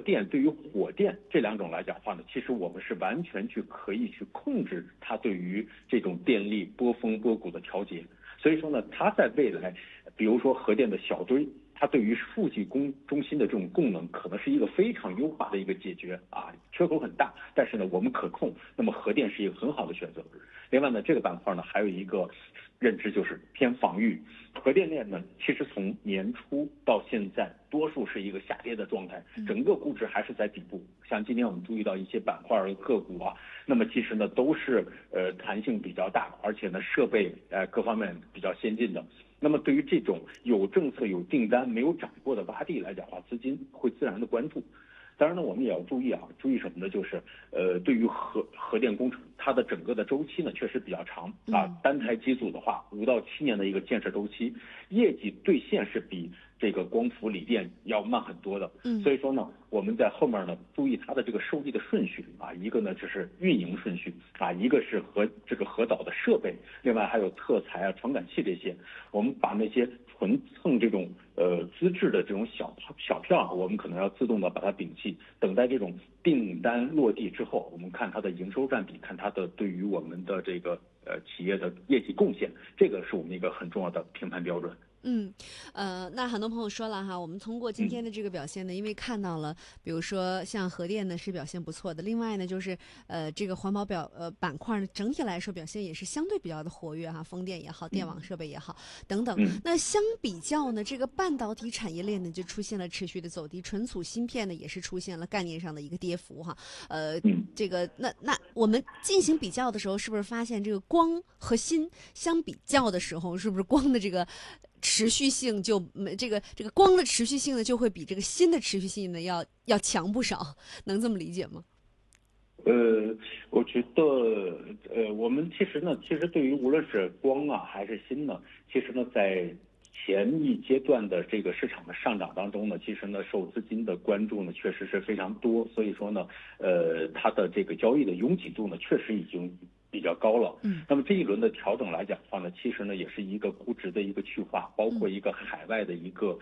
电对于火电这两种来讲的话呢，其实我们是完全可以去控制它对于这种电力波峰波谷的调节。所以说呢，它在未来，比如说核电的小堆，它对于数据中心的这种功能，可能是一个非常优化的一个解决啊，缺口很大，但是呢我们可控，那么核电是一个很好的选择。另外呢，这个板块呢还有一个认知就是偏防御，核电链呢其实从年初到现在，多数是一个下跌的状态，整个估值还是在底部。像今天我们注意到一些板块个股啊，那么其实呢都是弹性比较大，而且呢设备各方面比较先进的。那么对于这种有政策有订单没有涨过的洼地来讲的话，资金会自然的关注。当然呢，我们也要注意什么呢？就是对于核电工程，它的整个的周期呢确实比较长啊。单台机组的话，5到7年的一个建设周期，业绩兑现是比这个光伏锂电要慢很多的。所以说呢，我们在后面呢注意它的这个受益的顺序啊，一个呢就是运营顺序啊，一个是核导的设备，另外还有特材啊、传感器这些，我们把那些纯蹭这种资质的这种小票啊，我们可能要自动的把它摒弃，等待这种订单落地之后，我们看它的营收占比，看它的对于我们的这个企业的业绩贡献，这个是我们一个很重要的评判标准。 那很多朋友说了哈，我们通过今天的这个表现呢，因为看到了，比如说像核电呢是表现不错的，另外呢就是这个环保板块呢整体来说表现也是相对比较的活跃哈，风电也好，电网设备也好等等。那相比较呢，这个半导体产业链呢就出现了持续的走低，存储芯片呢也是出现了概念上的一个跌幅哈。这个那我们进行比较的时候，是不是发现这个光和芯相比较的时候，是不是光的这个持续性就这个光的持续性呢，就会比这个新的持续性呢要强不少，能这么理解吗？ 我觉得我们其实对于无论是光啊还是芯呢，其实呢在前一阶段的这个市场的上涨当中呢，其实呢受资金的关注呢确实是非常多，所以说呢，它的这个交易的拥挤度呢确实已经比较高了。那么这一轮的调整来讲的话呢，其实呢也是一个估值的一个去化，包括一个海外的一个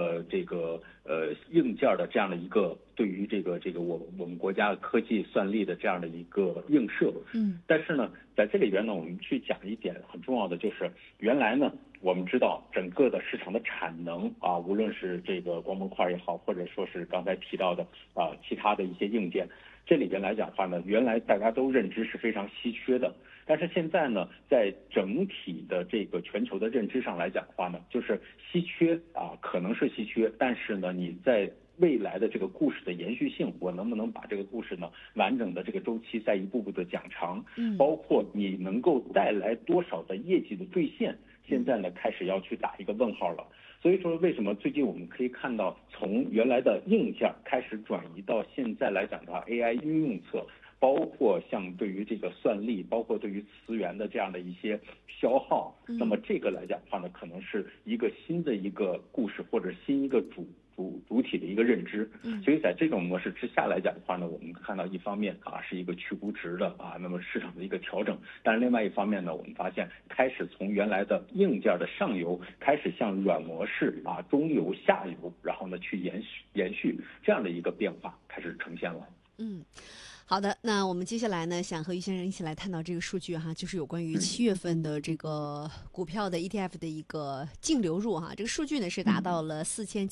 硬件的这样的一个对于这个我们国家科技算力的这样的一个映射。但是呢，在这里边呢，我们去讲一点很重要的，就是原来呢，我们知道整个的市场的产能啊，无论是这个光模块也好，或者说是刚才提到的其他的一些硬件，这里边来讲的话呢，原来大家都认知是非常稀缺的，但是现在呢，在整体的这个全球的认知上来讲的话呢，就是稀缺啊，可能是稀缺，但是呢，你在未来的这个故事的延续性，我能不能把这个故事呢完整的这个周期再一步步的讲长，包括你能够带来多少的业绩的兑现，现在呢开始要去打一个问号了。所以说，为什么最近我们可以看到，从原来的硬件开始转移到现在来讲的话 ，AI 应用侧，包括像对于这个算力，包括对于资源的这样的一些消耗，那么这个来讲的话呢，可能是一个新的一个故事，或者新一个主体的一个认知。所以在这种模式之下来讲的话呢，我们看到一方面是一个去估值的那么市场的一个调整，但是另外一方面呢，我们发现开始从原来的硬件的上游开始向软模式中游下游，然后呢去延续这样的一个变化开始呈现了。 好的，那我们接下来呢，想和于先生一起来探讨这个数据哈，就是有关于7月份的这个股票的 ETF 的一个净流入哈，这个数据呢是达到了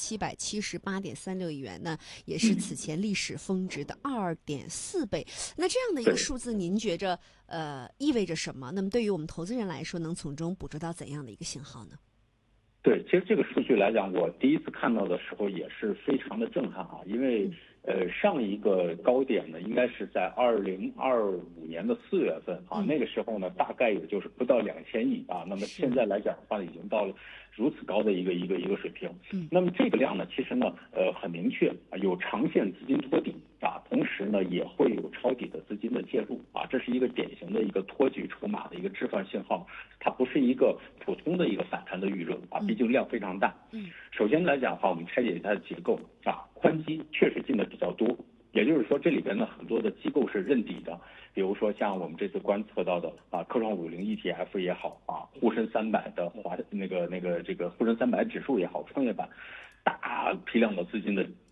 4778.36亿元呢，也是此前历史峰值的2.4倍。那这样的一个数字，您觉着意味着什么？那么对于我们投资人来说，能从中捕捉到怎样的一个信号呢？ 对，其实这个数据来讲，我第一次看到的时候也是非常的震撼因为上一个高点呢，应该是在2025年的4月份那个时候呢，大概也就是不到2000亿那么现在来讲的话，已经到了如此高的一个水平。那么这个量呢，其实呢，很明确有长线资金托底同时呢，也会有抄底的资金的介入这是一个典型的一个托举筹码的一个置换信号，它不是一个普通的一个反弹的预热毕竟量非常大。首先来讲的话，我们拆解它的结构宽基确实进的比较多，也就是说这里边呢很多的机构是认底的，比如说像我们这次观测到的科创50 ETF 也好沪深300的这个沪深300指数也好，创业板大批量的资金的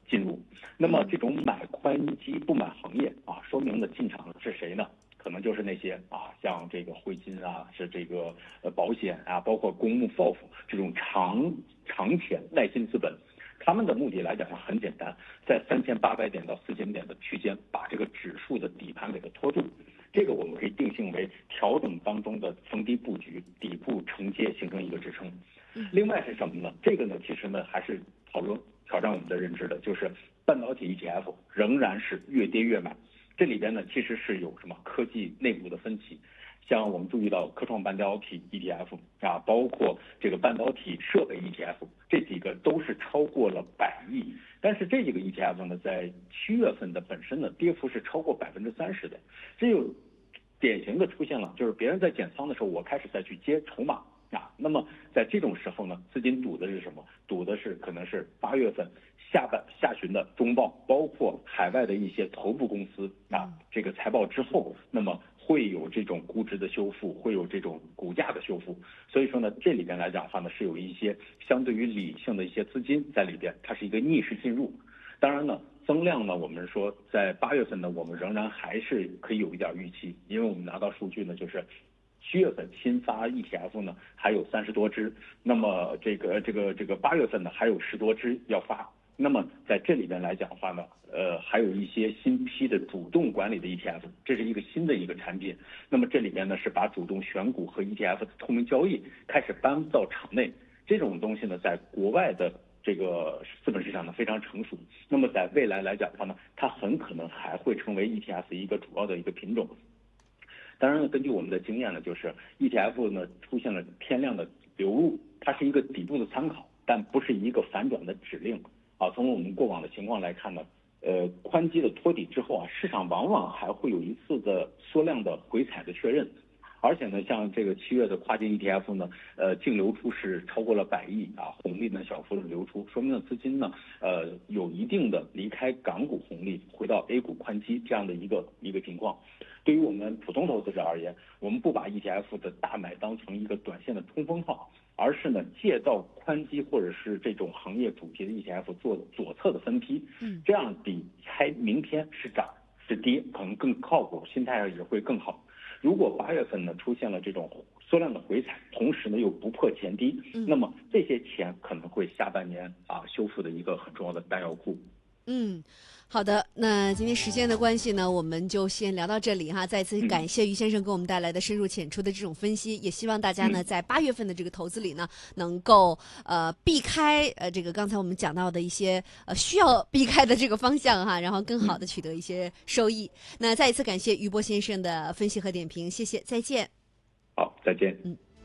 进入。那么这种买宽基不买行业啊，说明呢进场的是谁呢？可能就是那些像这个汇金啊，是这个保险啊，包括公募 FOF 这种长钱耐心资本。他们的目的来讲呢很简单，在3800点到4000点的区间，把这个指数的底盘给它拖住。这个我们可以定性为调整当中的逢低布局，底部承接形成一个支撑。另外是什么呢？这个呢其实呢还是挑战我们的认知的，就是半导体 ETF 仍然是越跌越买。这里边呢其实是有什么科技内部的分歧。像我们注意到科创半导体 ETF 包括这个半导体设备 ETF， 这几个都是超过了100亿。但是这几个 ETF 呢，在7月份的本身呢，跌幅是超过30%的。这就典型的出现了，就是别人在减仓的时候，我开始再去接筹码那么在这种时候呢，资金赌的是什么？赌的是可能是8月份下旬的中报，包括海外的一些头部公司这个财报之后，那么会有这种估值的修复，会有这种股价的修复。所以说呢，这里边来讲的话呢，是有一些相对于理性的一些资金在里边，它是一个逆势进入。当然呢，增量呢，我们说在8月份呢，我们仍然还是可以有一点预期，因为我们拿到数据呢，就是7月份新发 ETF 呢还有30多只，那么这个8月份呢还有10多只要发。那么在这里边来讲的话呢，还有一些新批的主动管理的 ETF， 这是一个新的一个产品。那么这里边呢是把主动选股和 ETF 的透明交易开始搬到场内，这种东西呢在国外的这个资本市场呢非常成熟。那么在未来来讲的话呢，它很可能还会成为 ETF 一个主要的一个品种。当然呢，根据我们的经验呢，就是 ETF 呢出现了天量的流入，它是一个底部的参考，但不是一个反转的指令从我们过往的情况来看呢，宽基的托底之后市场往往还会有一次的缩量的回踩的确认。而且呢，像这个7月的跨境 ETF 呢，净流出是超过了100亿红利呢小幅的流出，说明了资金呢，有一定的离开港股红利，回到 A 股宽基这样的一个情况。对于我们普通投资者而言，我们不把 ETF 的大买当成一个短线的冲锋号，而是呢借到宽基或者是这种行业主题的 ETF 做左侧的分批，这样比猜明天是涨是跌可能更靠谱，心态也会更好。如果8月份呢出现了这种缩量的回踩，同时呢又不破前低，那么这些钱可能会下半年修复的一个很重要的弹药库。 好的，那今天时间的关系呢，我们就先聊到这里哈。再次感谢于先生给我们带来的深入浅出的这种分析，也希望大家呢在8月份的这个投资里呢，能够避开这个刚才我们讲到的一些需要避开的这个方向哈，然后更好的取得一些收益。那再一次感谢于波先生的分析和点评，谢谢，再见。 好，再见。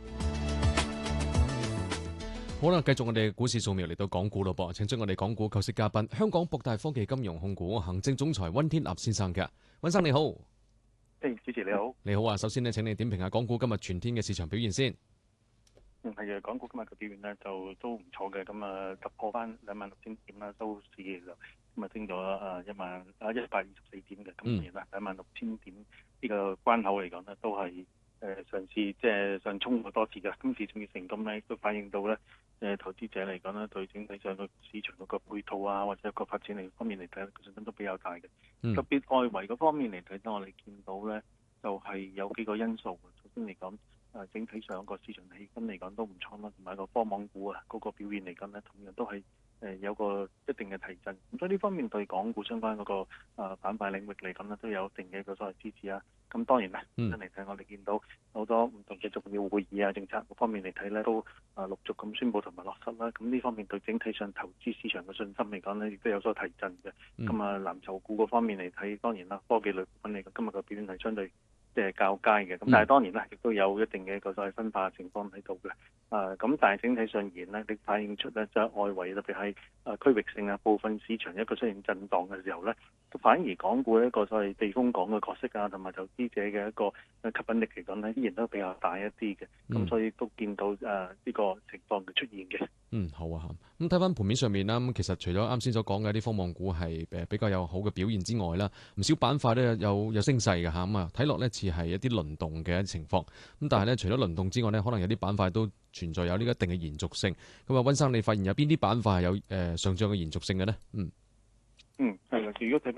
好啦，繼續我哋股市掃描嚟到港股咯噃，請出我哋港股構思嘉賓，香港博大科技金融控股行政總裁溫天納先生嘅。溫生你好。 主持你好。 你好啊，首先呢，請你點評下港股今日全天嘅市場表現先。 係啊，港股今日嘅表現呢就都唔錯嘅，咁突破翻26,000點啦，收市嘅時候咁升咗124點嘅，咁然啦26,000點呢個關口嚟講呢，都係嘗試即係上衝過多次嘅，今次仲要成功咧，都反映到咧投資者嚟講咧，對整體上個市場嗰個配套或者個發展嚟方面嚟睇，信心都比較大嘅。特別外圍嗰方面嚟睇咧，我哋見到咧就係有幾個因素。首先嚟講，整體上個市場氣氛嚟講都唔錯啦，同埋個科網股嗰個表現嚟講咧，同樣都係有個一定嘅提振。咁所以呢方面對港股相關嗰個板塊領域嚟講咧，都有一定嘅一個所謂支持啊。咁當然啦，本身嚟睇，我哋見到好多唔同嘅重要會議政策嗰方面嚟睇咧，都陸續咁宣佈同埋落實啦。咁呢方面對整體上投資市場嘅信心嚟講咧，亦都有所提振嘅。咁藍籌股嗰方面嚟睇，當然啦，科技類股份嚟講，今日嘅表現係相對即係較佳嘅。咁但係當然啦，亦都有一定嘅一個所謂分化情況喺度嘅。咁但係整體上而言咧，你反映出咧就係外圍特別係區域性部分市場一個出現震盪嘅時候咧，反而港股一個所謂避風港嘅角色同埋投資者嘅一個吸引力嚟講咧，依然都比較大一啲嘅。咁所以都見到呢個情況嘅出現嘅。 好啊。咁睇翻盤面上面啦，咁其實除咗啱先所講嘅啲科網股係比較有好嘅表現之外啦，唔少板塊咧有升勢嘅嚇，咁睇落咧似係一啲輪動嘅情況。咁但係咧除咗輪動之外咧，可能有啲板塊都存在有呢個一定嘅延續性。咁溫生，你發現有邊啲板塊係有上漲嘅延續性嘅呢？ 係啦，如果睇